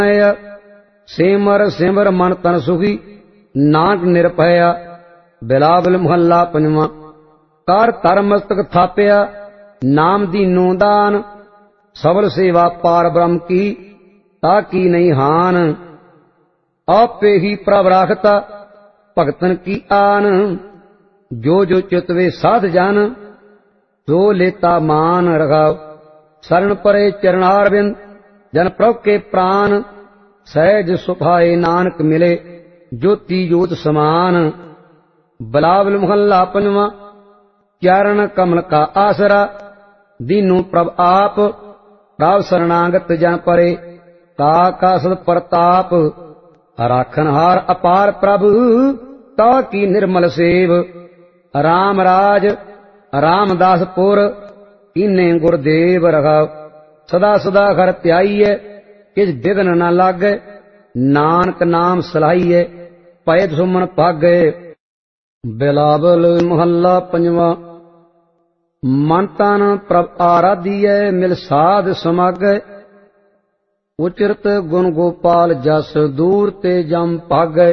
सिमर सिमर मन तन सुखी नानक निरभया। बिलावल महला पंजवां। कर तर मस्तक थापया नाम दीनो दान। सबल सेवा पार ब्रह्म की ताकी नहीं हान। आपे ही प्रभ राखता भगतन की आन। जो जो चितवे साध जन जो लेता मान रखाओ। शरण परे चरणारविंद जन प्रभ के प्राण। सहज सुभाए नानक मिले ज्योति ज्योत समान। बिलावल महला पंजवां। चरण कमल का आसरा दीनू प्रभ आप। प्रभ शरणागत जन परे का सद प्रताप। राखन हार अपार प्रभु ताकी निर्मल सेव। राम राज रामदासपुर कीने गुरदेव रखाओ। सदा सदा घर त्याईए किस विघ्न न लागे। नानक नाम सलाहिए पै सुमन भागे। बिलावल महला पंजवां। मन तन प्रभ आराधिए मिल साध समागे। उचरत गुण गोपाल जस दूर ते जम भागे।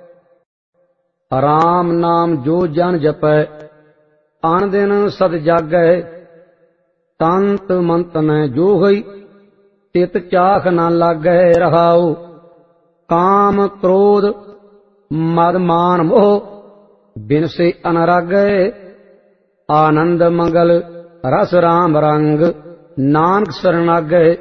राम नाम जो जन जपै आन दिन सद जागै। तंत मंत में जो होई तित चाख न लागै रहाओ। काम क्रोध मद मान मोह बिन से अनरागै। आनंद मंगल रस राम रंग नानक शरणागै।